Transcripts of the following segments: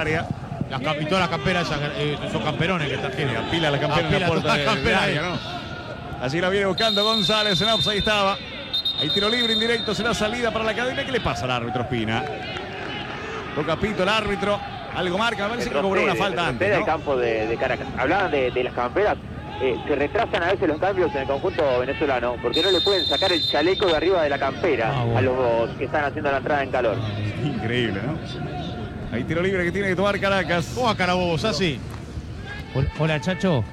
área. Y todas las camperas son camperones que están tiene. Apila la campera en la puerta del área, ¿no? Así la viene buscando González. En offside estaba. Hay tiro libre indirecto. Será salida para la academia. ¿Qué le pasa al árbitro Espina? Toca pito el árbitro. Algo marca. Me parece que cobró una falta antes, ¿no? El campo de Caracas. Hablaban de las camperas. Se retrasan a veces los cambios en el conjunto venezolano porque no le pueden sacar el chaleco de arriba de la campera a los que están haciendo la entrada en calor. Increíble, ¿no? Hay tiro libre que tiene que tomar Caracas. ¿Cómo a Carabobo, Sassi? Hola, Chacho.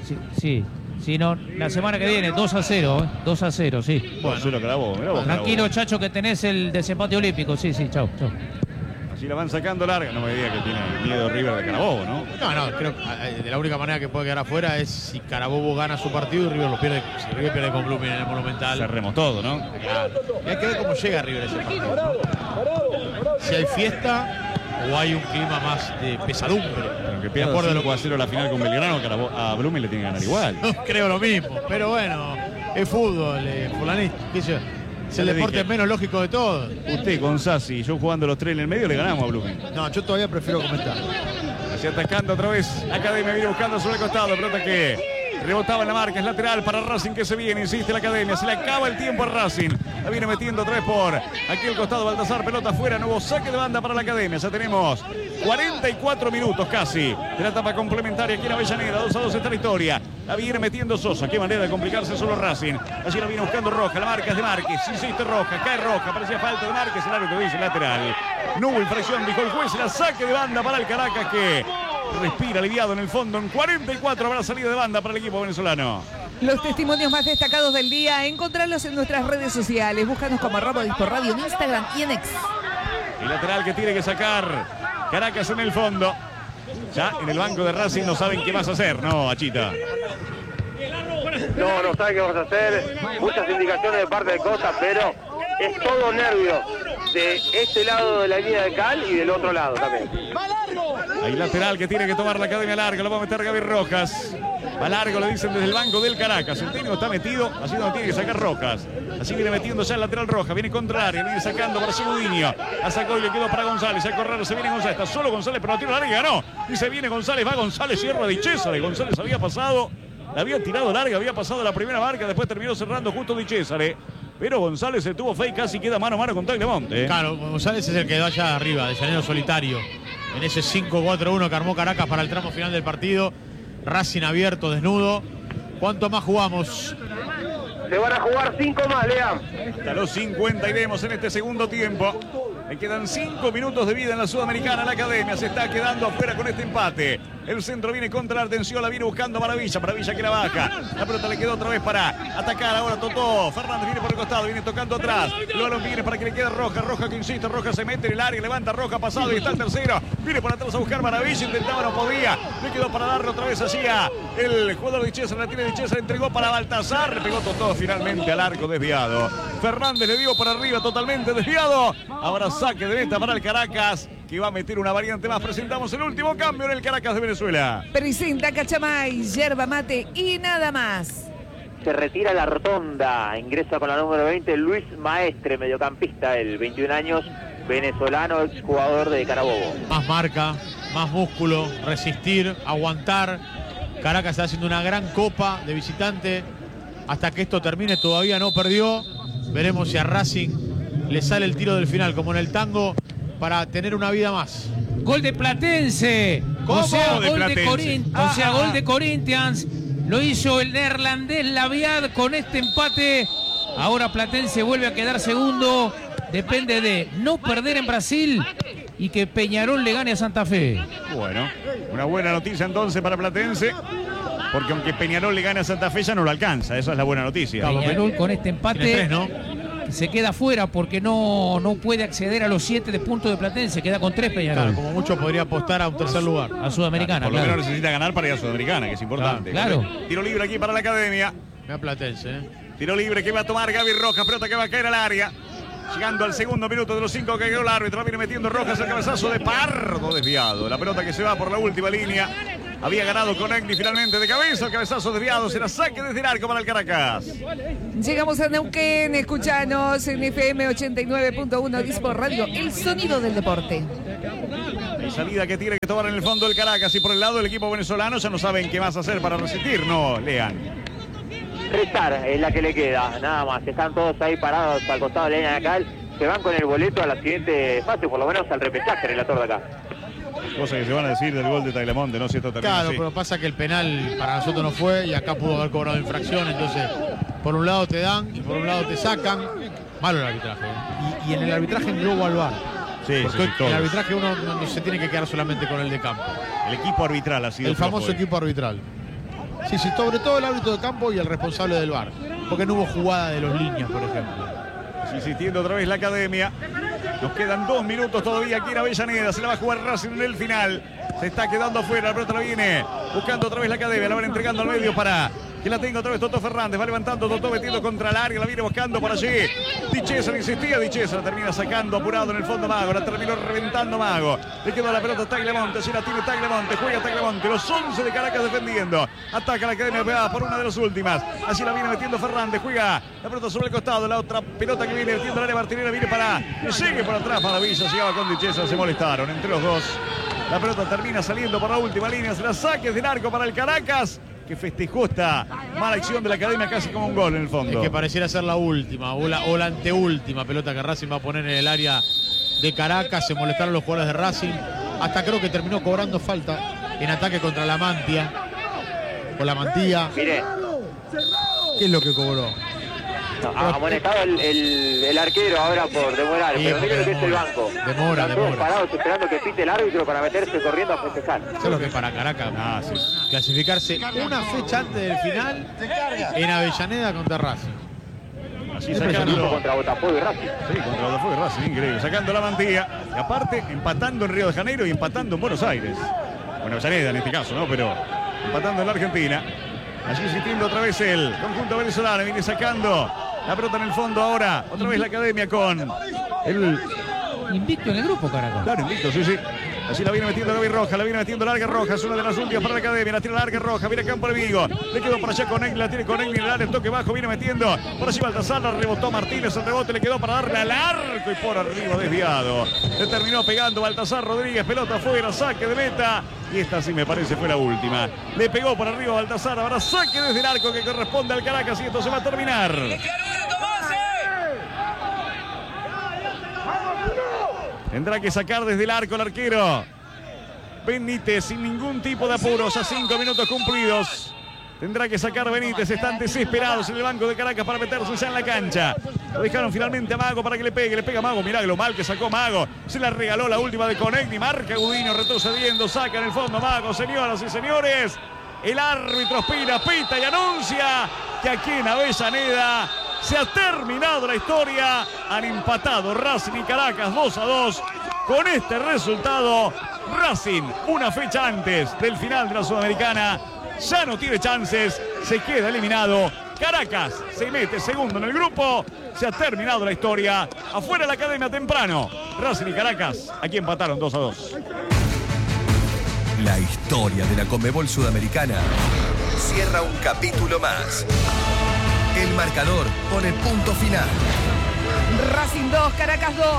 Sí, no, la semana que viene, 2-0, 2-0, sí. Bueno, Carabobo. Tranquilo, Chacho, que tenés el desempate olímpico. Sí, chau. Así la van sacando larga. No me diga que tiene miedo River de Carabobo, ¿no? No, creo que de la única manera que puede quedar afuera es si Carabobo gana su partido y River lo pierde. Si River pierde con Blooming en el Monumental. Cerremos todo, ¿no? Claro. Y hay que ver cómo llega River a ese partido, ¿no? Si hay fiesta o hay un clima más de pesadumbre. Pero que pierda 5-0 la final con Belgrano, a Blooming le tiene que ganar igual. No creo lo mismo, pero bueno, es fútbol, fulanito, qué sé yo. Es el deporte menos lógico de todos. Usted con Sassi y yo jugando los tres en el medio le ganamos a Blooming. No, yo todavía prefiero comentar. Así atacando otra vez. Academia viene buscando sobre el costado. Pelota que rebotaba en la marca. Es lateral para Racing que se viene. Insiste la Academia. Se le acaba el tiempo a Racing. La viene metiendo otra vez por aquí al costado. Baltasar, pelota afuera. Nuevo saque de banda para la Academia. Ya tenemos 44 minutos casi de la etapa complementaria aquí en Avellaneda. 2-2 está la historia. La viene metiendo Sosa. Qué manera de complicarse solo Racing. Allí la viene buscando Roja. La marca es de Márquez. Insiste Roja. Cae Roja. Parecía falta de Márquez. El árbitro dice lateral. No hubo infracción, dijo el juez. La saque de banda para el Caracas que respira aliviado en el fondo. En 44 habrá salida de banda para el equipo venezolano. Los testimonios más destacados del día, encontrarlos en nuestras redes sociales. Búscanos como @Disporradio en Instagram y en X. El lateral que tiene que sacar Caracas en el fondo. Ya en el banco de Racing no saben qué vas a hacer, ¿no, Achita? No saben qué vas a hacer. Muchas indicaciones de parte de Costa, pero es todo nervio. De este lado de la línea de Cal y del otro lado también. Hay lateral que tiene que tomar la Academia larga. Lo va a meter Gaby Rojas. Va largo, le dicen desde el banco del Caracas. El técnico está metido, así no tiene que sacar Rojas. Así viene metiendo ya el lateral Roja. Viene contra el área, viene sacando para Segudiño. La sacó y le quedó para González. A correr, se viene González. Está solo González, pero no tira larga, ganó. Y se viene González, va González, cierra Di César. González había pasado, la había tirado larga, había pasado la primera marca. Después terminó cerrando justo Di César. Pero González se tuvo fe y casi queda mano a mano con Tagliamonte. Claro, González es el que va allá arriba, de llanero solitario. En ese 5-4-1 que armó Caracas para el tramo final del partido. Racing abierto, desnudo. ¿Cuánto más jugamos? Se van a jugar 5 más, Lean. Hasta los 50 iremos en este segundo tiempo. Le quedan 5 minutos de vida en la Sudamericana. La Academia se está quedando afuera con este empate. El centro viene contra la atención, la viene buscando Maravilla. Maravilla que la baja. La pelota le quedó otra vez para atacar. Ahora Totó. Fernández viene por el costado, viene tocando atrás. Luego viene para que le quede Roja. Roja que insiste. Roja se mete en el área. Levanta Roja pasado y está el tercero. Viene por atrás a buscar Maravilla. Intentaba, no podía. Le quedó para darle otra vez hacia el jugador de César. La tiene de César. Entregó para Baltasar. Le pegó Totó finalmente al arco desviado. Fernández le dio para arriba totalmente desviado. Ahora saque de meta para el Caracas, que va a meter una variante más. Presentamos el último cambio en el Caracas de Venezuela. Presenta Cachamay, yerba mate y nada más. Se retira la rotonda. Ingresa con la número 20 Luis Maestre, mediocampista, el 21 años, venezolano, exjugador de Carabobo. Más marca, más músculo, resistir, aguantar. Caracas está haciendo una gran copa de visitante. Hasta que esto termine todavía no perdió. Veremos si a Racing le sale el tiro del final, como en el tango, para tener una vida más. Gol de Platense. ¿Cómo? O sea, De gol Platense. de Corinthians. Gol de Corinthians. Lo hizo el neerlandés Laviad con este empate. Ahora Platense vuelve a quedar segundo. Depende de no perder en Brasil y que Peñarol le gane a Santa Fe. Bueno, una buena noticia entonces para Platense. Porque aunque Peñarol le gane a Santa Fe ya no lo alcanza. Esa es la buena noticia. Peñarol con este empate Tiene 3, ¿no? se queda fuera porque no puede acceder a los 7 de puntos de Platense. Queda con 3 Peñarol. Claro, como mucho podría apostar a un tercer lugar. A Sudamericana. Por lo menos necesita ganar para ir a Sudamericana, que es importante. Claro. Tiro libre aquí para la Academia. Mira Platense, Tiro libre que va a tomar Gaby Rojas. Pelota que va a caer al área. Llegando al segundo minuto de los 5 que quedó el árbitro. Viene metiendo Rojas el cabezazo de Pardo desviado. La pelota que se va por la última línea. Había ganado Conegni finalmente de cabeza. El cabezazo desviado. Será saque desde el arco para el Caracas. Llegamos a Neuquén. Escuchanos en FM 89.1 Disporradio. El sonido del deporte. Ahí Hay salida que tiene que tomar en el fondo el Caracas y por el lado del equipo venezolano ya no saben qué más hacer para resistir, ¿no, Lean? Rezar es la que le queda, nada más. Están todos ahí parados al costado de la línea de acá. Se van con el boleto a la siguiente fase, por lo menos al repechaje, relator de acá. Cosa que se van a decir del gol de Tagliamonte, ¿no? Si esto termina Claro, así. pero pasa que el penal para nosotros no fue y acá pudo haber cobrado infracción, entonces por un lado te dan y por un lado te sacan. Malo el arbitraje. Y en el arbitraje englobo al VAR. Sí, Porque sí, en todos. el arbitraje uno no se tiene que quedar solamente con el de campo. El equipo arbitral ha sido El famoso flojo hoy. equipo arbitral. Sí, sobre todo el árbitro de campo y el responsable del VAR. Porque no hubo jugada de los líneas, por ejemplo. Insistiendo otra vez la academia. Nos quedan 2 minutos todavía aquí en Avellaneda. Se la va a jugar Racing en el final. Se está quedando afuera. La pelota la viene buscando otra vez la academia. La van entregando al medio para que la tenga otra vez Toto Fernández. Va levantando Toto, metiendo contra el área. La viene buscando por allí. Di César insistía. Di César la termina sacando apurado en el fondo Mago. La terminó reventando Mago. Le quedó la pelota a Tagliamonte. Si la tiene Tagliamonte. Juega Tagliamonte. Los 11 de Caracas defendiendo. Ataca la academia pegada por una de las últimas. Así la viene metiendo Fernández. Juega la pelota sobre el costado. La otra pelota que viene metiendo el área Martinera viene para que llegue por atrás. Maravilla. Llegaba con Di César. Se molestaron entre los dos. La pelota termina saliendo por la última línea. Se la saque del arco para el Caracas, que festejó esta mala acción de la academia casi como un gol en el fondo. Es que pareciera ser la última o la anteúltima pelota que Racing va a poner en el área de Caracas. Se molestaron los jugadores de Racing. Hasta creo que terminó cobrando falta en ataque contra la Mantia. Con la Mantilla. Mire, ¿Qué es lo que cobró? amonestado el arquero ahora por demorar, Sí, pero mire lo que es el demora. banco. Demora. Están todos parados esperando que pite el árbitro para meterse corriendo a festejar. ¿Sabes lo que es para Caracas? Sí. Clasificarse una fecha antes del final en Avellaneda contra Racing. Así Equipo sacando. contra Botafogo y Racing. Sí, contra Botafogo y Racing, increíble. Sacando la Mantilla. Y aparte, empatando en Río de Janeiro y empatando en Buenos Aires. Bueno, Avellaneda en este caso, ¿no? Pero empatando en la Argentina. Allí insistiendo otra vez el conjunto venezolano. Viene sacando la pelota en el fondo ahora. Otra vez la academia con el... Invicto en el grupo, Caracas. Claro, invicto, sí, sí. Así la viene metiendo Gaby Roja, la viene metiendo larga Roja, es una de las últimas para la academia, la tira larga Roja, viene campo enemigo, le quedó para allá con Egli, la tiene con Egli en el área, el toque bajo, viene metiendo, por allí Baltasar, la rebotó Martínez, el rebote le quedó para darle al arco y por arriba desviado. Le terminó pegando Baltasar Rodríguez, pelota afuera, saque de meta, y esta sí me parece fue la última. Le pegó por arriba Baltasar, ahora saque desde el arco que corresponde al Caracas y esto se va a terminar. Tendrá que sacar desde el arco el arquero Benítez sin ningún tipo de apuros. A 5 minutos cumplidos. Tendrá que sacar Benítez. Están desesperados en el banco de Caracas para meterse ya en la cancha. Lo dejaron finalmente a Mago para que le pegue. Le pega Mago. Mirá lo mal que sacó Mago. Se la regaló la última de Conegni. Marca Gudino retrocediendo. Saca en el fondo Mago. Señoras y señores. El árbitro pita y anuncia que aquí en Avellaneda se ha terminado la historia. Han empatado Racing y Caracas 2-2. Con este resultado, Racing, una fecha antes del final de la Sudamericana, ya no tiene chances, se queda eliminado. Caracas se mete segundo en el grupo. Se ha terminado la historia. Afuera la academia temprano. Racing y Caracas aquí empataron 2-2. La historia de la Conmebol Sudamericana cierra un capítulo más. El marcador pone punto final. Racing 2, Caracas 2.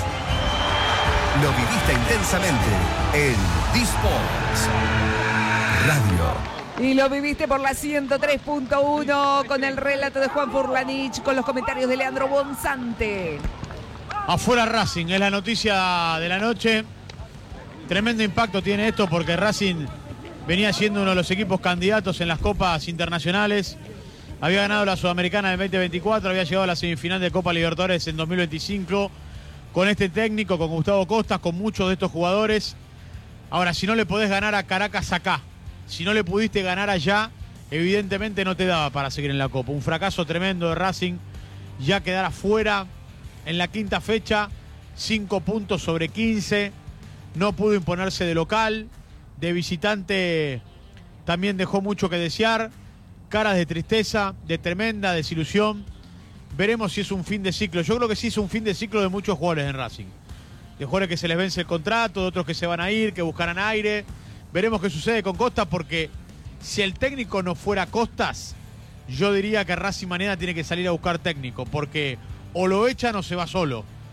Lo viviste intensamente en D-Sports Radio. Y lo viviste por la 103.1 con el relato de Juan Furlanich, con los comentarios de Leandro Bonzante. Afuera Racing, es la noticia de la noche. Tremendo impacto tiene esto porque Racing venía siendo uno de los equipos candidatos en las copas internacionales. Había ganado la Sudamericana en 2024, había llegado a la semifinal de Copa Libertadores en 2025 con este técnico, con Gustavo Costas, con muchos de estos jugadores. Ahora, si no le podés ganar a Caracas acá, si no le pudiste ganar allá, evidentemente no te daba para seguir en la Copa. Un fracaso tremendo de Racing, ya quedar afuera en la quinta fecha, 5 puntos sobre 15, no pudo imponerse de local, de visitante también dejó mucho que desear, caras de tristeza, de tremenda desilusión. Veremos si es un fin de ciclo. Yo creo que sí es un fin de ciclo de muchos jugadores en Racing. De jugadores que se les vence el contrato, de otros que se van a ir, que buscarán aire. Veremos qué sucede con Costas, porque si el técnico no fuera Costas, yo diría que Racing mañana tiene que salir a buscar técnico, porque o lo echan o se va solo.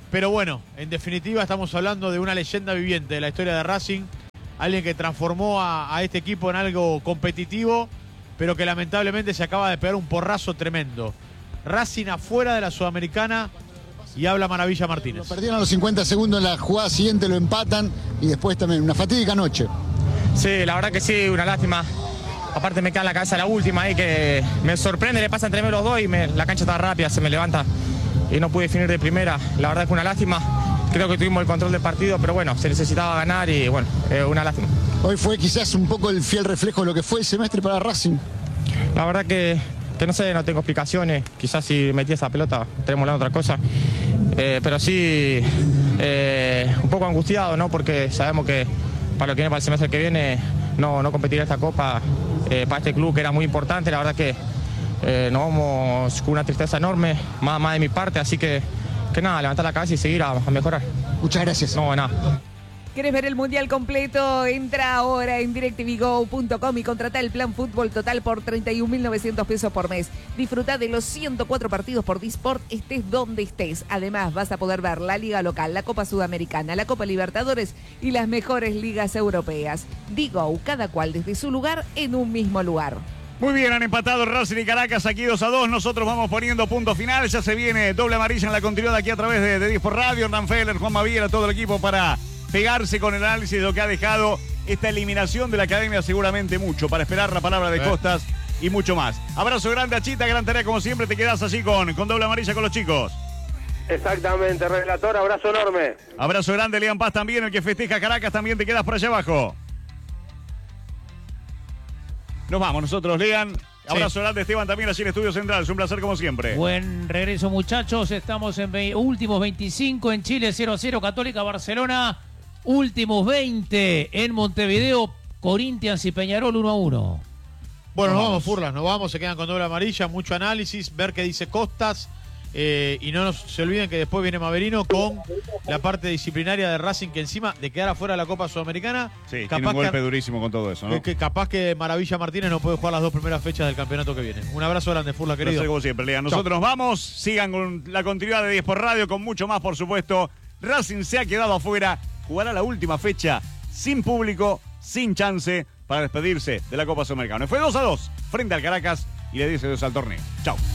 Pero bueno, en definitiva estamos hablando de una leyenda viviente de la historia de Racing. Alguien que transformó a este equipo en algo competitivo, pero que lamentablemente se acaba de pegar un porrazo tremendo. Racing afuera de la Sudamericana y habla Maravilla Martínez. Lo perdieron a los 50 segundos, en la jugada siguiente lo empatan y después también una fatídica noche. Sí, la verdad que sí, una lástima. Aparte me queda en la cabeza la última ahí que me sorprende, le pasa entre medio los dos y la cancha está rápida, se me levanta y no pude definir de primera. La verdad que una lástima. Creo que tuvimos el control del partido, pero bueno, se necesitaba ganar y bueno, una lástima. Hoy fue quizás un poco el fiel reflejo de lo que fue el semestre para Racing. La verdad que no sé, no tengo explicaciones. Quizás si metí esa pelota estaríamos hablando de otra cosa. Pero sí, un poco angustiado, ¿no? Porque sabemos que para lo que viene, para el semestre que viene, no competir esta copa para este club que era muy importante. La verdad que nos vamos con una tristeza enorme, más de mi parte, así que nada, levantar la cabeza y seguir a mejorar. Muchas gracias. No, nada. ¿Quieres ver el Mundial completo? Entra ahora en DirecTVGo.com y contrata el plan Fútbol Total por 31.900 pesos por mes. Disfruta de los 104 partidos por Disport, estés donde estés. Además, vas a poder ver la Liga Local, la Copa Sudamericana, la Copa Libertadores y las mejores ligas europeas. Digo, cada cual desde su lugar en un mismo lugar. Muy bien, han empatado Racing y Caracas aquí 2-2. Nosotros vamos poniendo punto final. Ya se viene doble amarilla en la continuidad aquí a través de Disport Radio. Hernán Feller, Juan Maviera, todo el equipo para pegarse con el análisis de lo que ha dejado esta eliminación de la academia. Seguramente mucho para esperar la palabra de Costas y mucho más. Abrazo grande a Chita, gran tarea como siempre. Te quedás así con doble amarilla con los chicos. Exactamente, relator, abrazo enorme. Abrazo grande, Lean Paz también, el que festeja Caracas, también te quedas por allá abajo. Nos vamos nosotros, Lean. Abrazo grande, Esteban, también allí en Estudio Central. Es un placer como siempre. Buen regreso, muchachos. Estamos en últimos 25 en Chile, 0-0 Católica Barcelona. Últimos 20 en Montevideo, Corinthians y Peñarol 1-1. Bueno, nos vamos, Furlas, nos vamos, se quedan con doble amarilla, mucho análisis, ver qué dice Costas. Y no se olviden que después viene Maverino con la parte disciplinaria de Racing, que encima de quedar afuera de la Copa Sudamericana, sí, tiene un golpe durísimo con todo eso, ¿no? Que capaz que Maravilla Martínez no puede jugar las dos primeras fechas del campeonato que viene. Un abrazo grande, Furla, querido. Placer como siempre, Lean. Nosotros nos vamos, sigan con la continuidad de Disport Radio, con mucho más, por supuesto. Racing se ha quedado afuera, jugará la última fecha sin público, sin chance para despedirse de la Copa Sudamericana. Fue 2-2 frente al Caracas y le dice adiós al torneo. Chau.